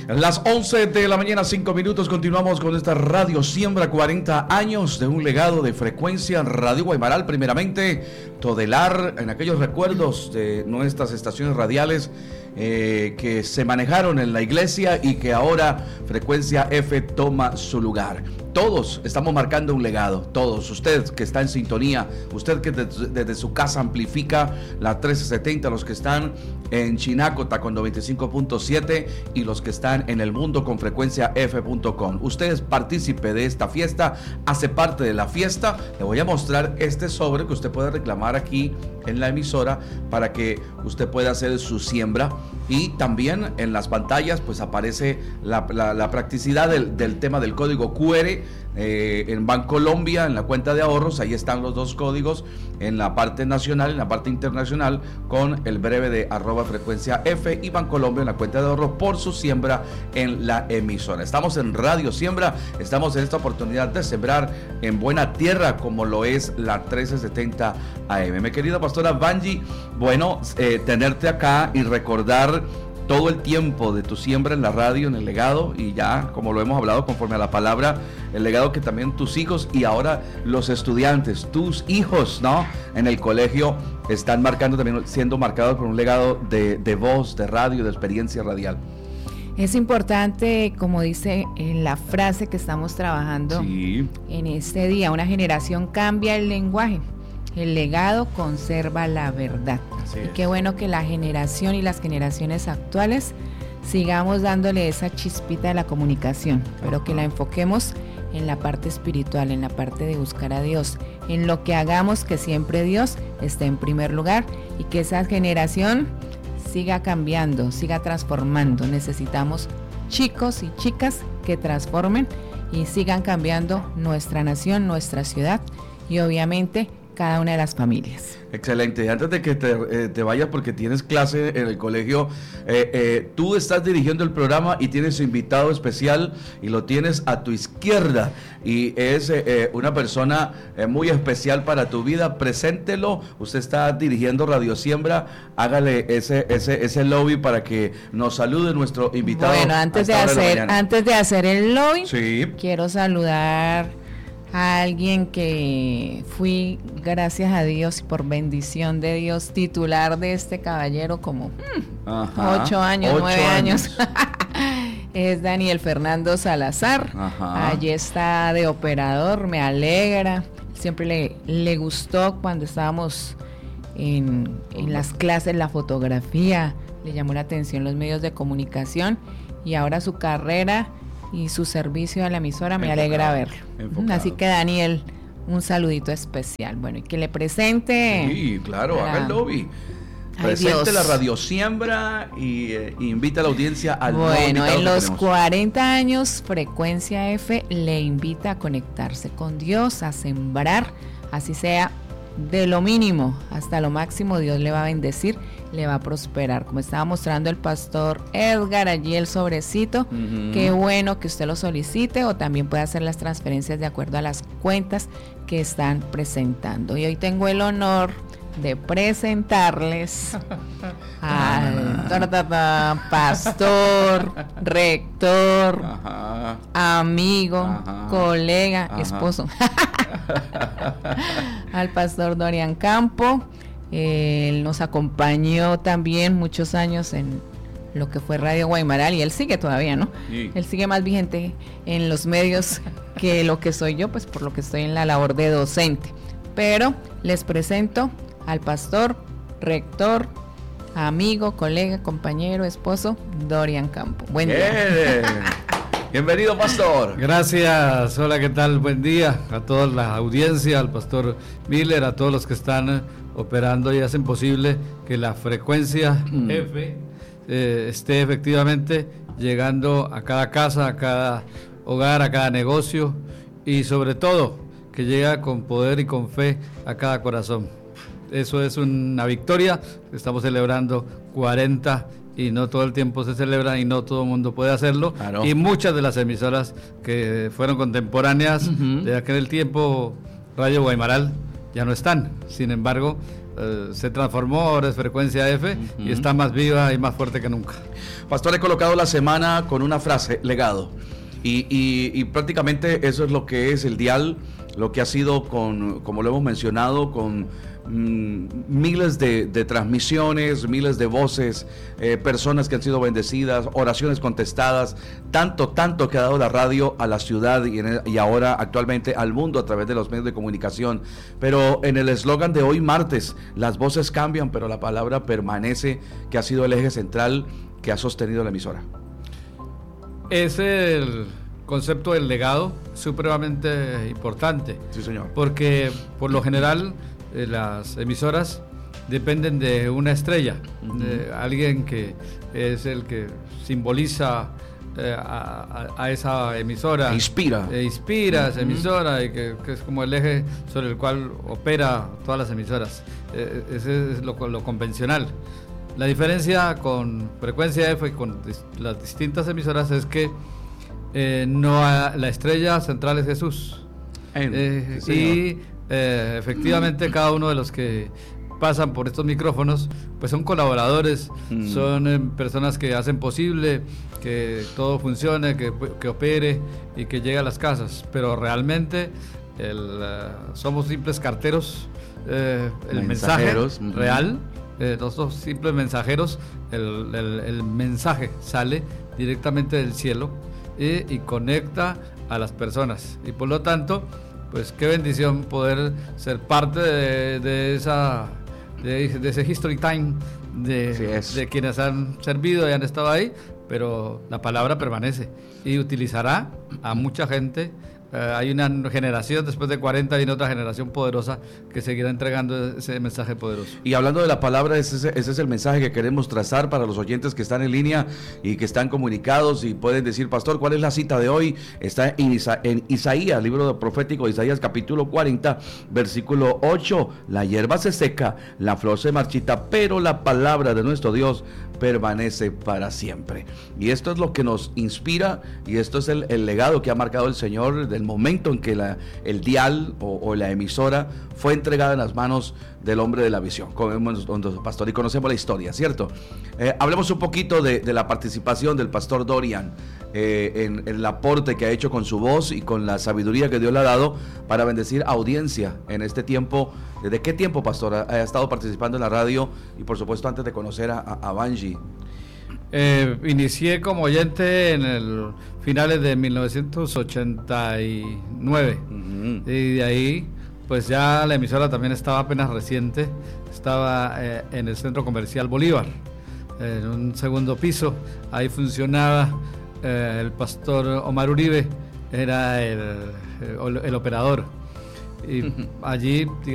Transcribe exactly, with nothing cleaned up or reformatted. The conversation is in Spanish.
Las once de la mañana, cinco minutos, continuamos con esta Radio Siembra, cuarenta años de un legado de frecuencia Radio Guaymaral, primeramente Todelar, en aquellos recuerdos de nuestras estaciones radiales eh, que se manejaron en la iglesia y que ahora Frecuencia F toma su lugar. Todos estamos marcando un legado, todos. Usted que está en sintonía, usted que desde, desde su casa amplifica la trece setenta, los que están en Chinacota con noventa y cinco punto siete y los que están en el mundo con frecuencia f punto com. Usted es partícipe de esta fiesta, hace parte de la fiesta. Le voy a mostrar este sobre que usted puede reclamar aquí en la emisora para que usted pueda hacer su siembra. Y también en las pantallas pues aparece la, la, la practicidad del, del tema del código cu erre eh, en Bancolombia, en la cuenta de ahorros. Ahí están los dos códigos, en la parte nacional, en la parte internacional, con el breve de arroba frecuencia F, y Bancolombia en la cuenta de ahorros por su siembra en la emisora. Estamos en Radio Siembra, estamos en esta oportunidad de sembrar en buena tierra como lo es la trece setenta A M. Mi querida pastora Vangie, bueno, eh, tenerte acá y recordar todo el tiempo de tu siembra en la radio, en el legado, y ya, como lo hemos hablado conforme a la palabra, el legado que también tus hijos y ahora los estudiantes, tus hijos, ¿no? En el colegio están marcando también, siendo marcados por un legado de, de voz, de radio, de experiencia radial. Es importante, como dice en la frase que estamos trabajando sí. en este día, una generación cambia el lenguaje. El legado conserva la verdad. Así y qué bueno que la generación y las generaciones actuales sigamos dándole esa chispita de la comunicación, pero que la enfoquemos en la parte espiritual, en la parte de buscar a Dios, en lo que hagamos, que siempre Dios esté en primer lugar y que esa generación siga cambiando, siga transformando. Necesitamos chicos y chicas que transformen y sigan cambiando nuestra nación, nuestra ciudad y obviamente cada una de las familias. Excelente. Antes de que te, eh, te vayas porque tienes clase en el colegio, eh, eh, tú estás dirigiendo el programa y tienes invitado especial y lo tienes a tu izquierda y es eh, eh, una persona eh, muy especial para tu vida. Preséntelo. Usted está dirigiendo Radio Siembra. Hágale ese ese ese lobby para que nos salude nuestro invitado. Bueno, antes de hacer de antes de hacer el lobby, sí. quiero saludar a alguien que fui, gracias a Dios y por bendición de Dios, titular de este caballero como hmm, Ajá, ocho años, ocho nueve años, años. Es Daniel Fernando Salazar. Ajá. Allí está de operador, me alegra, siempre le, le gustó cuando estábamos en, en las clases, la fotografía, le llamó la atención los medios de comunicación y ahora su carrera y su servicio a la emisora me enfocado, alegra verlo. Enfocado. Así que Daniel, un saludito especial. Bueno, y que le presente. Sí, claro, haga el lobby. Presente la Radio Siembra y eh, invita a la audiencia al Bueno, en los cuarenta años, Frecuencia F le invita a conectarse con Dios, a sembrar, así sea de lo mínimo hasta lo máximo. Dios le va a bendecir, le va a prosperar, como estaba mostrando el pastor Edgar allí el sobrecito. Uh-huh. Qué bueno que usted lo solicite o también puede hacer las transferencias de acuerdo a las cuentas que están presentando. Y hoy tengo el honor de presentarles al pastor, rector, ajá, amigo, ajá, colega, ajá, esposo al pastor Dorian Campo. Él nos acompañó también muchos años en lo que fue Radio Guaymaral y él sigue todavía, ¿no? Sí. Él sigue más vigente en los medios que lo que soy yo, pues por lo que estoy en la labor de docente. Pero les presento al pastor, rector, amigo, colega, compañero, esposo, Dorian Campo. Buen día. Bien. Bienvenido, pastor. Gracias. Hola, ¿qué tal? Buen día a toda la audiencia, al pastor Miller, a todos los que están operando y hacen posible que la frecuencia mm. F eh, esté efectivamente llegando a cada casa, a cada hogar, a cada negocio y sobre todo que llega con poder y con fe a cada corazón. Eso es una victoria. Estamos celebrando cuarenta y no todo el tiempo se celebra y no todo el mundo puede hacerlo. Claro. Y muchas de las emisoras que fueron contemporáneas uh-huh. de aquel tiempo, Radio Guaymaral, ya no están. Sin embargo, eh, se transformó, ahora es Frecuencia F, uh-huh. y está más viva y más fuerte que nunca. Pastor, he colocado la semana con una frase, legado, y, y, y prácticamente eso es lo que es el dial, lo que ha sido, con, como lo hemos mencionado, con mmm, miles de, de transmisiones, miles de voces, eh, personas que han sido bendecidas, oraciones contestadas, tanto, tanto que ha dado la radio a la ciudad y, en el, y ahora actualmente al mundo a través de los medios de comunicación. Pero en el eslogan de hoy martes, las voces cambian, pero la palabra permanece, que ha sido el eje central que ha sostenido la emisora. Es el concepto del legado supremamente importante. Sí, señor. Porque por lo general eh, las emisoras dependen de una estrella, uh-huh. de alguien que es el que simboliza eh, a, a, a esa emisora. Inspira. Eh, inspira uh-huh. esa emisora y que, que es como el eje sobre el cual opera todas las emisoras. Eh, ese es lo, lo convencional. La diferencia con Frecuencia F y con dis- las distintas emisoras es que Eh, no a, la estrella central es Jesús. Eh, sí, y eh, efectivamente cada uno de los que pasan por estos micrófonos pues son colaboradores, mm. son eh, personas que hacen posible que todo funcione, que, que opere y que llegue a las casas, pero realmente el, uh, somos simples carteros, eh, el mensaje mm. real, eh, nosotros simples mensajeros, el, el, el mensaje sale directamente del cielo Y, y conecta a las personas, y por lo tanto pues qué bendición poder ser parte de, de esa de, de ese history time de, de quienes han servido y han estado ahí, pero la palabra permanece y utilizará a mucha gente. Uh, hay una generación, después de cuarenta viene otra generación poderosa que seguirá entregando ese mensaje poderoso. Y hablando de la palabra, ese, ese es el mensaje que queremos trazar para los oyentes que están en línea y que están comunicados y pueden decir: pastor, ¿cuál es la cita de hoy? Está en, Isa, en Isaías, libro profético de Isaías, capítulo cuarenta, versículo ocho. La hierba se seca, la flor se marchita, pero la palabra de nuestro Dios permanece para siempre. Y esto es lo que nos inspira, y esto es el, el legado que ha marcado el Señor del momento en que la, el dial o, o la emisora fue entregada en las manos del hombre de la visión, como pastor, y conocemos la historia, ¿cierto? Eh, hablemos un poquito de, de la participación del pastor Dorian eh, en, en el aporte que ha hecho con su voz y con la sabiduría que Dios le ha dado para bendecir audiencia en este tiempo. ¿Desde qué tiempo, pastor, ha, ha estado participando en la radio? Y por supuesto antes de conocer a, a, a Banji. Eh, inicié como oyente en el finales de mil novecientos ochenta y nueve, uh-huh. y de ahí pues ya la emisora también estaba apenas reciente, estaba eh, en el Centro Comercial Bolívar, en un segundo piso. Ahí funcionaba eh, el pastor Omar Uribe, era el, el, el operador, y uh-huh. allí digamos